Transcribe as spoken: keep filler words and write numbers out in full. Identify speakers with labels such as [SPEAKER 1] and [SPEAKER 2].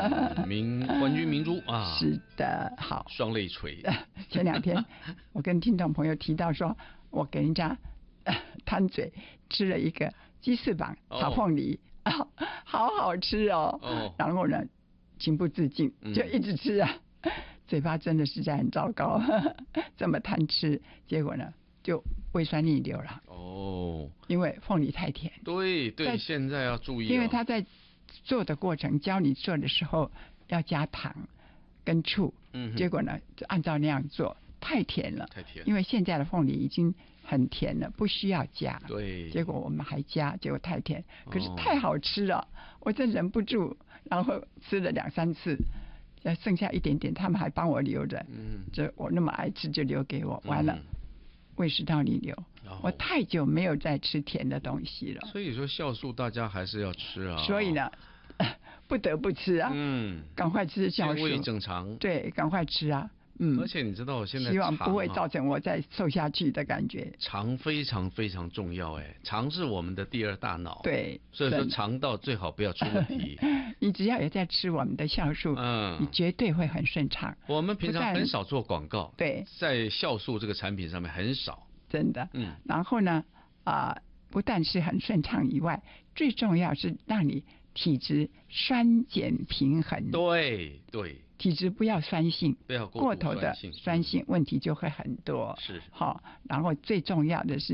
[SPEAKER 1] 嗯，明冠军明珠啊，
[SPEAKER 2] 是的，好，
[SPEAKER 1] 双泪垂。
[SPEAKER 2] 前两天我跟听众朋友提到说，我给人家、呃、贪嘴吃了一个鸡翅膀炒凤梨，哦、好好吃哦。哦，然后呢，情不自禁就一直吃啊，嗯、嘴巴真的实在很糟糕，呵呵这么贪吃，结果呢就胃酸逆流了。哦，因为凤梨太甜。
[SPEAKER 1] 对对，现在要注意、哦，
[SPEAKER 2] 因为他在做的过程教你做的时候要加糖跟醋，嗯，结果呢就按照那样做，太甜了，
[SPEAKER 1] 太甜。
[SPEAKER 2] 因为现在的凤梨已经很甜了，不需要加。
[SPEAKER 1] 对。
[SPEAKER 2] 结果我们还加，结果太甜，可是太好吃了，哦、我真忍不住，然后吃了两三次，剩下一点点，他们还帮我留着。嗯。这我那么爱吃就留给我，完了。嗯，胃食道逆流，我太久没有再吃甜的东西了。
[SPEAKER 1] 所以说酵素大家还是要吃啊。
[SPEAKER 2] 所以呢，不得不吃啊。嗯，赶快吃酵素，
[SPEAKER 1] 胃正常。
[SPEAKER 2] 对，赶快吃啊。嗯，
[SPEAKER 1] 而且你知道我现在
[SPEAKER 2] 希望不会造成我再瘦下去的感觉。
[SPEAKER 1] 肠非常非常重要，哎，肠是我们的第二大脑。
[SPEAKER 2] 对，
[SPEAKER 1] 所以说肠道最好不要出问题。
[SPEAKER 2] 你只要有在吃我们的酵素，嗯，你绝对会很顺畅。
[SPEAKER 1] 我们平常很少做广告，
[SPEAKER 2] 对，
[SPEAKER 1] 在酵素这个产品上面很少。
[SPEAKER 2] 真的，嗯，然后呢，啊、呃，不但是很顺畅以外，最重要是让你体质酸碱平衡。
[SPEAKER 1] 对对，
[SPEAKER 2] 体质不要酸性，
[SPEAKER 1] 不要
[SPEAKER 2] 过头的酸性，问题就会很多。
[SPEAKER 1] 是，
[SPEAKER 2] 好，然后最重要的是。